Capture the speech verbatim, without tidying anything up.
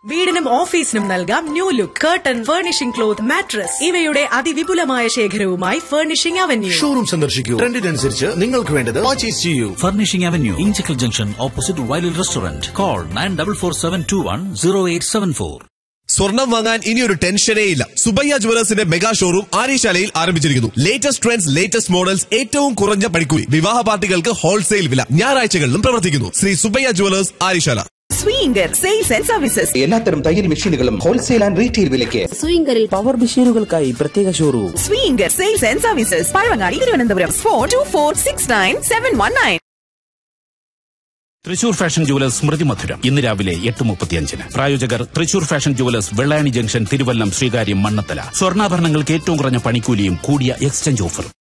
വീടിനും ഓഫീസിനും നൽകാം new look. Curtain, furnishing cloth, mattress ഇവയുടെ അതിവിപുലമായ ശേഖരവുമായി ഫർണിഷിംഗ് അവന്യൂ. ഷോറൂം സന്ദർശിക്കൂ. ട്രെൻഡിനനുസരിച്ച് നിങ്ങൾക്ക് വേണ്ടത് പർച്ചേസ് ചെയ്യൂ. Furnishing avenue, Inchakkal junction, opposite വൈലിൽ restaurant. Call nine double four seven to one zero eight seven four. സ്വർണം വാങ്ങാൻ ഇനിയൊരു ടെൻഷനേ ഇല്ല. സുബയ്യ ജുവലേഴ്സിന്റെ മെഗാ ഷോറൂം ആര്യശാലയിൽ ആരംഭിച്ചിരിക്കുന്നു. ലേറ്റസ്റ്റ് ട്രെൻഡ്സ്, ലേറ്റസ്റ്റ് മോഡൽസ്, ഏറ്റവും കുറഞ്ഞ പണിക്കൂലി. വിവാഹ പാർട്ടികൾക്ക് ഹോൾസെയിൽ വില. ഞായറാഴ്ചകളിലും പ്രവർത്തിക്കുന്നു. Shri Subbaiah jewellers, Aryasala. Swinger sales and services. എല്ലാത്തരം തയ്യൽ മെഷീനുകളും ഹോൾസെയിൽ ആൻഡ് റീറ്റെയിൽ വിലയ്ക്ക്. സ്വിംഗറിൽ പവർ മെഷീനുകൾക്കായി പ്രത്യേക showroom. Swinger sales and services, Pazhavangadi, Thiruvananthapuram. Four to four six nine seven one nine. Thrissur fashion jewellers സ്മൃതി മധുരം ഇന്ന് രാവിലെ എട്ട് മുപ്പത്തിയഞ്ചിന്. പ്രായോജകർ Thrissur fashion jewellers, Vellayani junction, Thiruvallam, Sreekaryam, Mannathala. സ്വർണ്ണാഭരണങ്ങൾക്ക് ഏറ്റവും കുറഞ്ഞ പണിക്കൂലിയും കൂടിയ എക്സ്ചേഞ്ച് ഓഫറും.